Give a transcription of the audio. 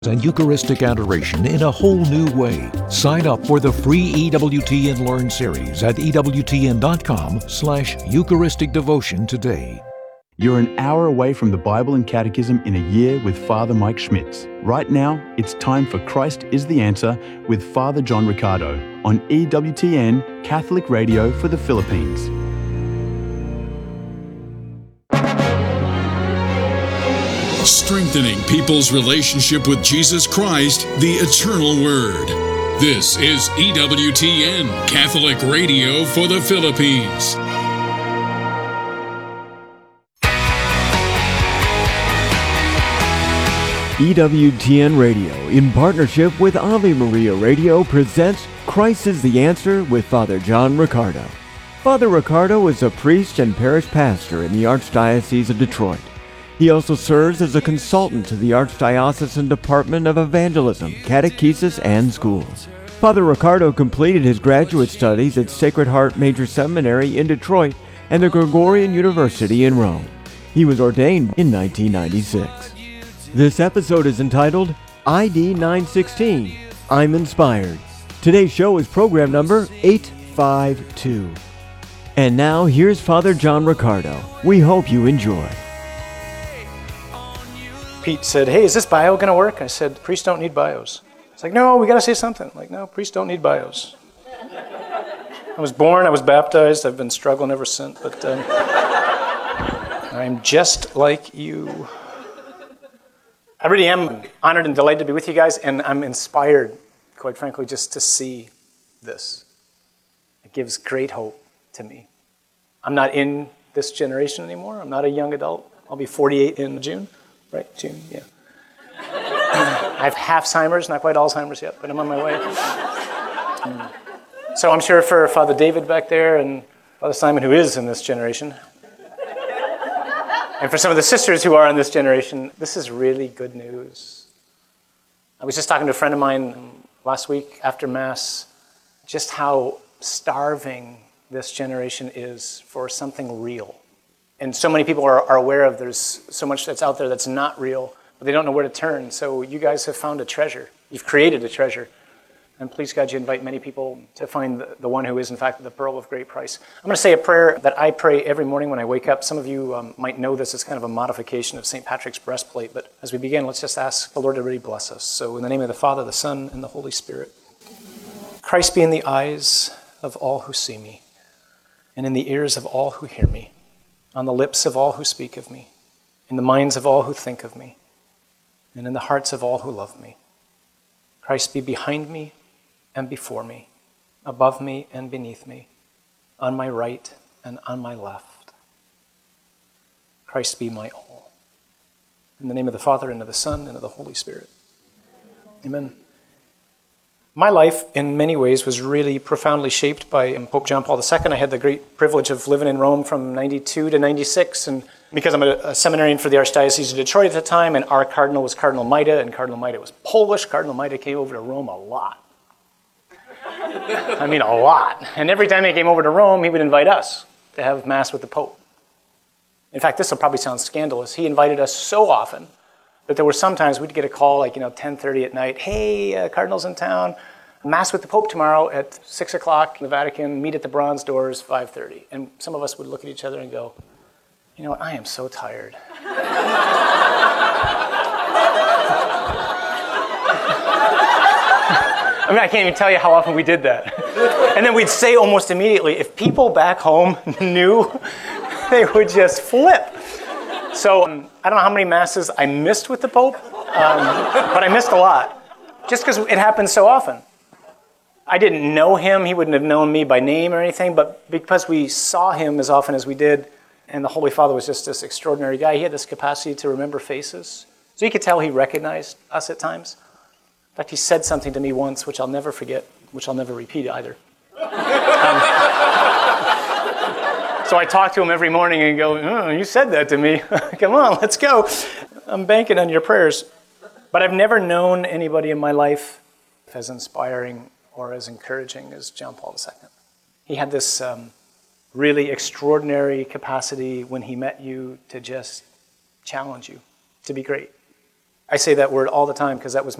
and Eucharistic adoration in a whole new way. Sign up for the free EWTN Learn series at EWTN.com/Eucharistic Devotion today. You're an hour away from the Bible and Catechism in a year with Father Mike Schmitz. Right now, it's time for Christ is the Answer with Father John Riccardo on EWTN Catholic Radio for the Philippines. Strengthening people's relationship with Jesus Christ, the Eternal Word. This is EWTN Catholic Radio for the Philippines. EWTN Radio, in partnership with Ave Maria Radio, presents Christ is the Answer with Father John Riccardo. Father Riccardo is a priest and parish pastor in the Archdiocese of Detroit. He also serves as a consultant to the Archdiocesan Department of Evangelism, Catechesis, and Schools. Father Riccardo completed his graduate studies at Sacred Heart Major Seminary in Detroit and the Gregorian University in Rome. He was ordained in 1996. This episode is entitled ID 916, I'm Inspired. Today's show is program number 852. And now here's Father John Riccardo. We hope you enjoy. Pete said, "Hey, is this bio going to work?" I said, "Priests don't need bios." It's like, "No, we got to say something." I'm like, "No, priests don't need bios." I was born, I was baptized, I've been struggling ever since, but I'm just like you. I really am honored and delighted to be with you guys, and I'm inspired, quite frankly, just to see this. It gives great hope to me. I'm not in this generation anymore. I'm not a young adult. I'll be 48 in June. Right, June, yeah. I have half-Alzheimer's, not quite Alzheimer's yet, but I'm on my way. So I'm sure for Father David back there and Father Simon, who is in this generation, and for some of the sisters who are in this generation, this is really good news. I was just talking to a friend of mine last week after Mass, just how starving this generation is for something real. And so many people are aware of there's so much that's out there that's not real, but they don't know where to turn. So you guys have found a treasure. You've created a treasure. And please, God, you invite many people to find the one who is, in fact, the pearl of great price. I'm going to say a prayer that I pray every morning when I wake up. Some of you might know this. It's kind of a modification of St. Patrick's breastplate. But as we begin, let's just ask the Lord to really bless us. So in the name of the Father, the Son, and the Holy Spirit. Christ be in the eyes of all who see me, and in the ears of all who hear me, on the lips of all who speak of me, in the minds of all who think of me, and in the hearts of all who love me. Christ be behind me and before me, above me and beneath me, on my right and on my left. Christ be my all. In the name of the Father, and of the Son, and of the Holy Spirit. Amen. My life, in many ways, was really profoundly shaped by Pope John Paul II. I had the great privilege of living in Rome from 92 to 96, and because I'm a seminarian for the Archdiocese of Detroit at the time, and our cardinal was Cardinal Maida, and Cardinal Maida was Polish. Cardinal Maida came over to Rome a lot. I mean, a lot. And every time he came over to Rome, he would invite us to have Mass with the Pope. In fact, this will probably sound scandalous. He invited us so often that there were sometimes we'd get a call like, 10:30 at night. "Hey, Cardinal's in town. Mass with the Pope tomorrow at 6 o'clock in the Vatican. Meet at the Bronze Doors, 5:30. And some of us would look at each other and go, "You know what, I am so tired." I mean, I can't even tell you how often we did that. And then we'd say almost immediately, if people back home knew, they would just flip. So I don't know how many Masses I missed with the Pope, but I missed a lot, just because it happens so often. I didn't know him, he wouldn't have known me by name or anything, but because we saw him as often as we did, and the Holy Father was just this extraordinary guy, he had this capacity to remember faces. So you could tell he recognized us at times. In fact, he said something to me once, which I'll never forget, which I'll never repeat either. So I talk to him every morning and go, "Oh, you said that to me. Come on, let's go. I'm banking on your prayers." But I've never known anybody in my life as inspiring or as encouraging as John Paul II. He had this really extraordinary capacity when he met you to just challenge you to be great. I say that word all the time because that was